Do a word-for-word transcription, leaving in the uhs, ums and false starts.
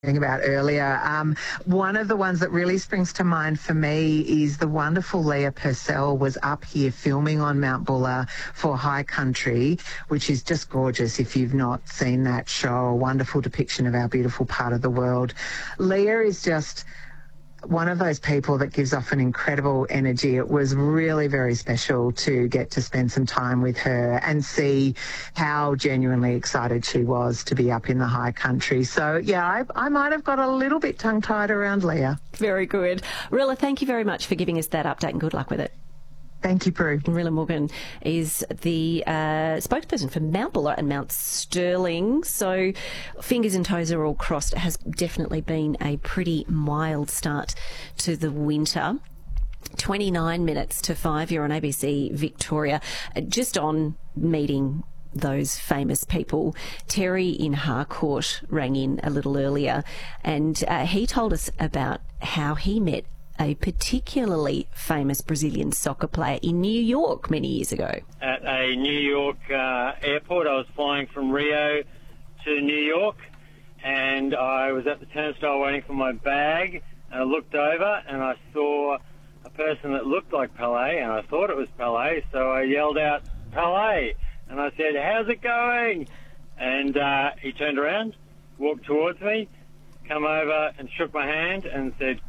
about earlier. Um, one of the ones that really springs to mind for me is the wonderful Leah Purcell was up here filming on Mount Buller for High Country, which is just gorgeous if you've not seen that show, a wonderful depiction of our beautiful part of the world. Leah is just one of those people that gives off an incredible energy. It was really very special to get to spend some time with her and see how genuinely excited she was to be up in the high country. So, yeah, I, I might have got a little bit tongue-tied around Leah. Very good. Rilla, thank you very much for giving us that update and good luck with it. Thank you, Prue. Rilla Morgan is the uh, spokesperson for Mount Buller and Mount Sterling. So fingers and toes are all crossed. It has definitely been a pretty mild start to the winter. twenty-nine minutes to five. You're on A B C Victoria. Just on meeting those famous people, Terry in Harcourt rang in a little earlier and uh, he told us about how he met a particularly famous Brazilian soccer player in New York many years ago. At a New York uh, airport, I was flying from Rio to New York, and I was at the turnstile waiting for my bag, and I looked over and I saw a person that looked like Pelé, and I thought it was Pelé, so I yelled out, "Pelé!" And I said, "How's it going?" And uh, he turned around, walked towards me, come over and shook my hand and said,